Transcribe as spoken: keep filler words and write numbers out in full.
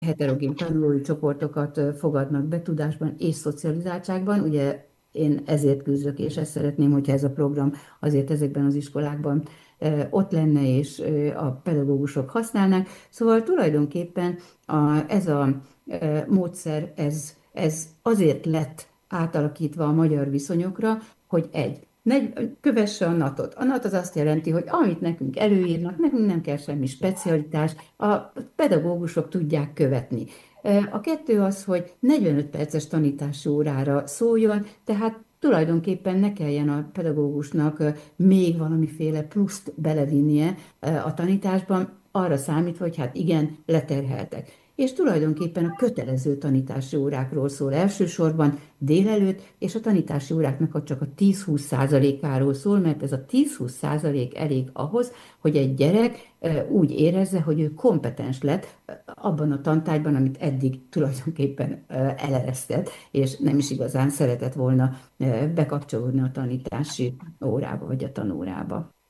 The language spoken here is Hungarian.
heterogén tanulói csoportokat ö, fogadnak be tudásban és szocializáltságban. Ugye én ezért küzdök, és ezt szeretném, hogyha ez a program azért ezekben az iskolákban ö, ott lenne, és ö, a pedagógusok használnák. Szóval tulajdonképpen a, ez a ö, módszer, ez, ez azért lett átalakítva a magyar viszonyokra, hogy egy, ne, kövesse a natot. A nat az azt jelenti, hogy amit nekünk előírnak, nekünk nem kell semmi specialitás, a pedagógusok tudják követni. A kettő az, hogy negyvenöt perces tanítási órára szóljon, tehát tulajdonképpen ne kelljen a pedagógusnak még valamiféle pluszt belevinnie a tanításban, arra számítva, hogy hát igen, leterheltek. És tulajdonképpen a kötelező tanítási órákról szól elsősorban délelőtt, és a tanítási óráknak csak a tíz-húsz százalékáról szól, mert ez a tíz-húsz százalék elég ahhoz, hogy egy gyerek úgy érezze, hogy ő kompetens lett abban a tantárgyban, amit eddig tulajdonképpen eleresztett, és nem is igazán szeretett volna bekapcsolódni a tanítási órába vagy a tanórába.